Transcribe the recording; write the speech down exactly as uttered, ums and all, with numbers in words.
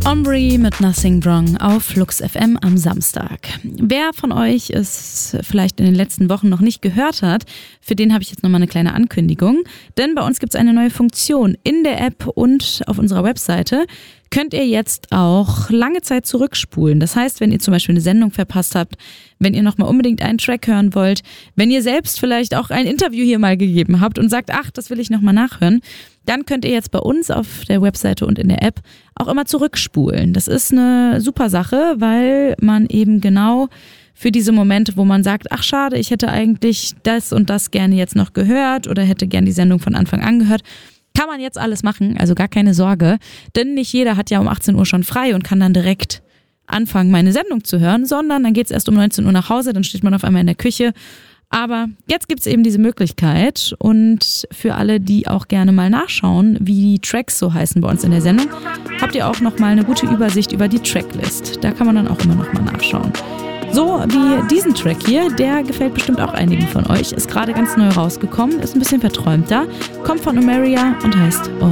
Ombre mit Nothing Wrong auf Flux F M am Samstag. Wer von euch es vielleicht in den letzten Wochen noch nicht gehört hat, für den habe ich jetzt nochmal eine kleine Ankündigung. Denn bei uns gibt es eine neue Funktion in der App und auf unserer Webseite. Könnt ihr jetzt auch lange Zeit zurückspulen. Das heißt, wenn ihr zum Beispiel eine Sendung verpasst habt, wenn ihr nochmal unbedingt einen Track hören wollt, wenn ihr selbst vielleicht auch ein Interview hier mal gegeben habt und sagt, ach, das will ich nochmal nachhören, dann könnt ihr jetzt bei uns auf der Webseite und in der App auch immer zurückspulen. Das ist eine super Sache, weil man eben genau für diese Momente, wo man sagt, ach schade, ich hätte eigentlich das und das gerne jetzt noch gehört oder hätte gerne die Sendung von Anfang an gehört, kann man jetzt alles machen, also gar keine Sorge, denn nicht jeder hat ja um achtzehn Uhr schon frei und kann dann direkt anfangen, meine Sendung zu hören, sondern dann geht es erst um neunzehn Uhr nach Hause, dann steht man auf einmal in der Küche. Aber jetzt gibt es eben diese Möglichkeit und für alle, die auch gerne mal nachschauen, wie die Tracks so heißen bei uns in der Sendung, habt ihr auch nochmal eine gute Übersicht über die Tracklist. Da kann man dann auch immer nochmal nachschauen. So wie diesen Track hier, der gefällt bestimmt auch einigen von euch, ist gerade ganz neu rausgekommen, ist ein bisschen verträumter, kommt von Omeria und heißt